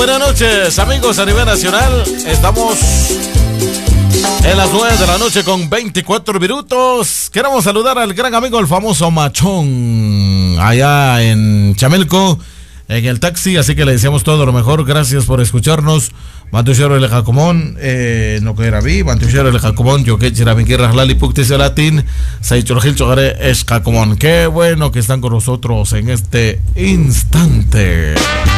buenas noches, amigos a nivel nacional. Estamos en las 9 de la noche con 24 minutos. Queremos saludar al gran amigo, el famoso Machón, allá en Chamelco, en el taxi, así que le deseamos todo lo mejor. Gracias por escucharnos. Mantuchero el Jacomón, no que era vi, Mantuchero el Jacomón, yo que era Vinquirras Lali Puctis Latín, Saichorgil Chogare es Jacomón. Qué bueno que están con nosotros en este instante.